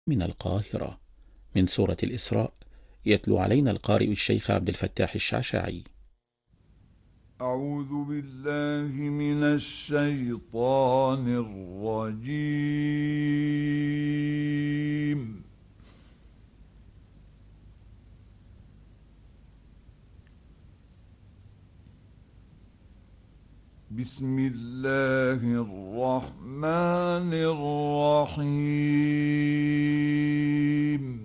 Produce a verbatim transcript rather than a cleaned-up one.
من القاهرة. من سورة الإسراء، يتلو علينا القارئ الشيخ عبد الفتاح الشعشاعي. أعوذ بالله من الشيطان الرجيم. بسم الله الرحمن الرحيم.